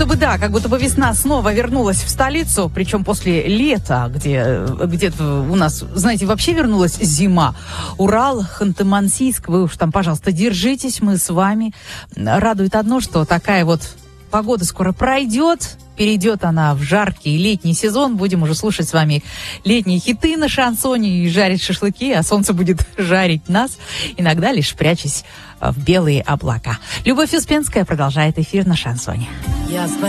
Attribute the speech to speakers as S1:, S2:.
S1: будто бы, да, как будто бы весна снова вернулась в столицу, причем после лета, где-то у нас, знаете, вообще вернулась зима. Урал, Ханты-Мансийск, вы уж там, пожалуйста, держитесь, мы с вами. Радует одно, что такая вот погода скоро пройдет, перейдет она в жаркий летний сезон. Будем уже слушать с вами летние хиты на шансоне и жарить шашлыки, а солнце будет жарить нас, иногда лишь прячась в белые облака. Любовь Успенская продолжает эфир на шансоне.